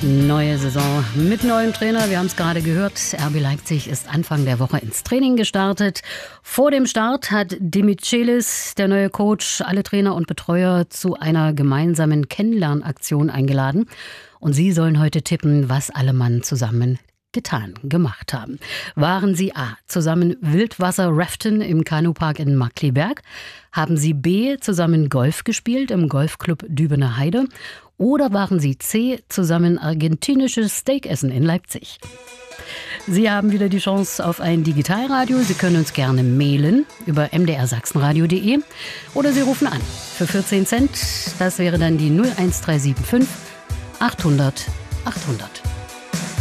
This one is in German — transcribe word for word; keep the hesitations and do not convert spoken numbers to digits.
Neue Saison mit neuem Trainer. Wir haben es gerade gehört. R B Leipzig ist Anfang der Woche ins Training gestartet. Vor dem Start hat Demichelis, der neue Coach, alle Trainer und Betreuer zu einer gemeinsamen Kennenlernaktion eingeladen. Und sie sollen heute tippen, was alle Mann zusammen getan, gemacht haben. Waren sie A. zusammen Wildwasser-Raften im Kanupark in Markkleeberg? Haben sie B. zusammen Golf gespielt im Golfclub Dübener Heide? Oder waren sie C. zusammen argentinisches Steak essen in Leipzig? Sie haben wieder die Chance auf ein Digitalradio. Sie können uns gerne mailen über m d r sachsenradio punkt d e oder Sie rufen an für vierzehn Cent. Das wäre dann die null eins drei sieben fünf achthundert achthundert.